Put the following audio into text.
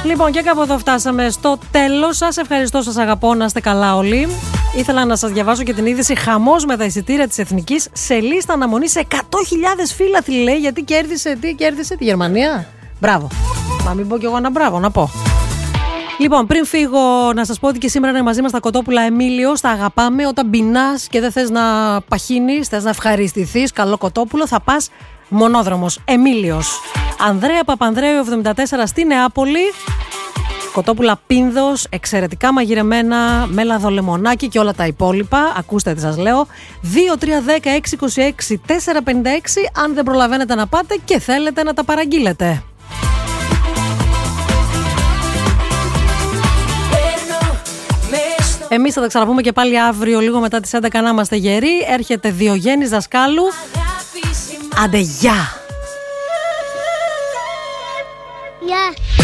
Λοιπόν, και κάπου εδώ φτάσαμε στο τέλος. Σας ευχαριστώ, σας αγαπώ, να είστε καλά όλοι. Ήθελα να σας διαβάσω και την είδηση: χαμός με τα εισιτήρια της Εθνικής σε λίστα αναμονής 100.000 φύλαθλοι, λέει, γιατί κέρδισε τη Γερμανία. Μπράβο. Μα μην πω κι εγώ ένα μπράβο, να πω. Λοιπόν, πριν φύγω, να σας πω ότι και σήμερα είναι μαζί μας τα κοτόπουλα Εμίλιο. Τα αγαπάμε. Όταν πεινάς και δεν θες να παχύνεις, θες να ευχαριστηθείς, καλό κοτόπουλο, θα πας μονόδρομος Εμίλιος. Ανδρέα Παπανδρέου 74 στη Νεάπολη. Κοτόπουλα Πίνδος, εξαιρετικά μαγειρεμένα, με λαδολεμονάκι και όλα τα υπόλοιπα. Ακούστε τι σας λέω. 2-3-10-626-456 αν δεν προλαβαίνετε να πάτε και θέλετε να τα παραγγείλετε. Εμείς θα τα ξαναπούμε και πάλι αύριο λίγο μετά τις 11 να είμαστε γεροί. Έρχεται Διογέννης Δασκάλου. Άντε, γεια! Γεια!